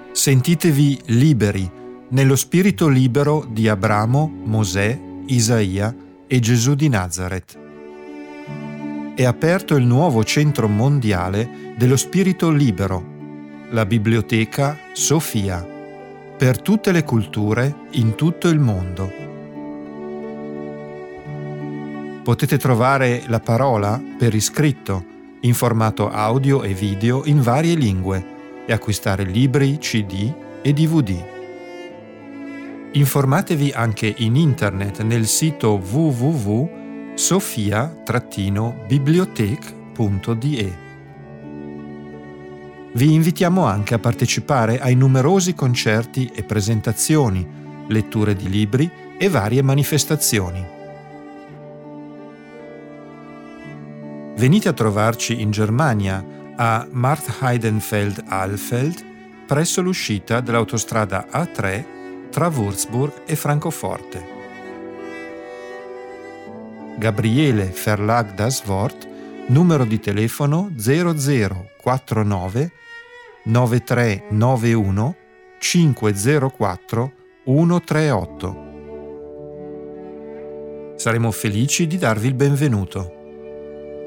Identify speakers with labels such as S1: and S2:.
S1: Sentitevi liberi nello spirito libero di Abramo, Mosè, Isaia e Gesù di Nazaret. È aperto il nuovo centro mondiale dello spirito libero, la Biblioteca Sofia, per tutte le culture in tutto il mondo. Potete trovare la parola per iscritto, in formato audio e video in varie lingue, e acquistare libri, CD e DVD. Informatevi anche in internet nel sito www.sofia-bibliothek.de. Vi invitiamo anche a partecipare ai numerosi concerti e presentazioni, letture di libri e varie manifestazioni. Venite a trovarci in Germania, a Markheidenfeld-Alfeld, presso l'uscita dell'autostrada A3 tra Würzburg e Francoforte. Gabriele Verlag das Wort, numero di telefono 0049 9391 504 138. Saremo felici di darvi il benvenuto.